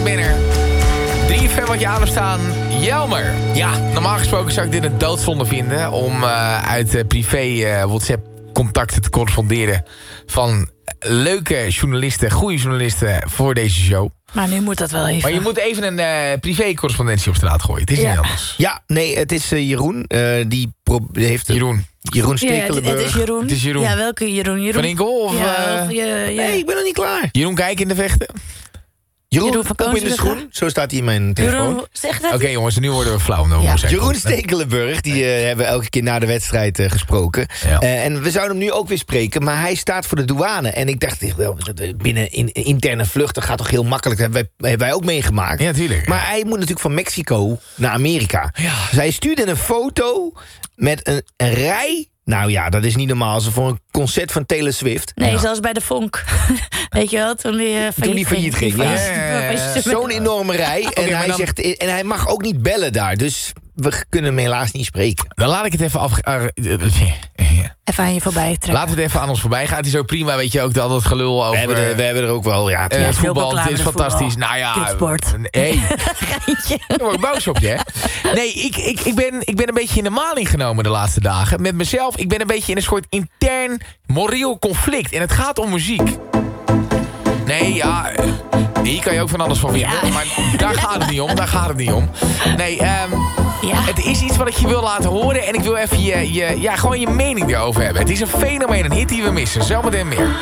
Benner. 3FM wat je aan hebt staan, Jelmer. Ja, normaal gesproken zou ik dit een doodzonde vinden... om uit privé WhatsApp-contacten te corresponderen... van leuke journalisten, goede journalisten voor deze show. Maar nu moet dat wel even. Maar je moet even een privé-correspondentie op straat gooien. Het is niet anders. Ja, nee, het is Jeroen. Die heeft... Jeroen Stekelenburg. Het is Jeroen. Het is Jeroen. Ja, welke Jeroen? Van Inkel? Of, Nee, ik ben nog niet klaar. Jeroen Kijk in de vechten? Jeroen van op in de Koningsbrugge? schoen. Zo staat hij in mijn telefoon. Jeroen, zeg dat. Oké, jongens, nu worden we flauw. Jeroen Stekelenburg, die hebben we elke keer na de wedstrijd gesproken. Ja. En we zouden hem nu ook weer spreken, maar hij staat voor de douane. En ik dacht, binnen interne vluchten gaat toch heel makkelijk. Dat hebben wij ook meegemaakt. Ja, tuurlijk. Maar hij moet natuurlijk van Mexico naar Amerika. Ja. Dus hij stuurde een foto met een rij. Nou ja, dat is niet normaal. Ze voor een concert van Taylor Swift. Nee, zoals bij de Vonk. Weet je wel, toen die failliet ging. Ja. Zo'n enorme rij. Oké, en hij zegt, en hij mag ook niet bellen daar. Dus we kunnen hem helaas niet spreken. Dan laat ik het even af... Even aan je voorbij trekken. Laten we het even aan ons voorbij gaan. Het is ook prima, weet je, ook al dat gelul over... We hebben er ook wel, ja. het voetbal, klaar het is met fantastisch. voetbal. Nou ja... Kutsport. Hey, Geintje. ik word boos op je, hè? Nee, ik ben een beetje in de maling genomen de laatste dagen. Met mezelf, ik ben een beetje in een soort intern moreel conflict. En het gaat om muziek. Nee, ja... Hier kan je ook van alles van vinden. Ja. Maar daar gaat het niet om. Nee, het is iets wat ik je wil laten horen. En ik wil even gewoon je mening erover hebben. Het is een fenomeen, een hit die we missen. Zometeen meer.